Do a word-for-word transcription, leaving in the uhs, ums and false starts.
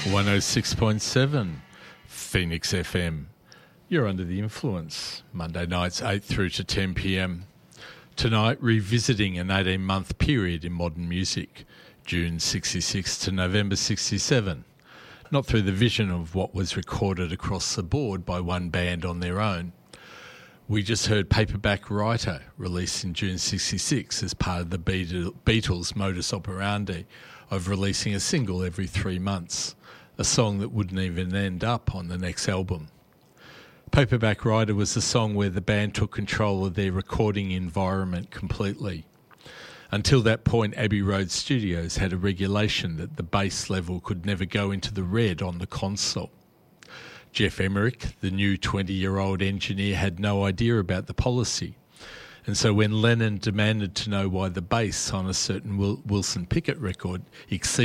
one oh six point seven Phoenix F M. You're under the influence. Monday nights eight through to ten p.m. Tonight, revisiting an eighteen-month period in modern music, June sixty-six to November sixty-seven. Not through the vision of what was recorded across the board by one band on their own. We just heard Paperback Writer, released in June sixty-six as part of the Beatles' modus operandi of releasing a single every three months, a song that wouldn't even end up on the next album. Paperback Writer was the song where the band took control of their recording environment completely. Until that point, Abbey Road Studios had a regulation that the bass level could never go into the red on the console. Jeff Emerick, the new twenty-year-old engineer, had no idea about the policy. And so when Lennon demanded to know why the bass on a certain Wilson Pickett record exceeded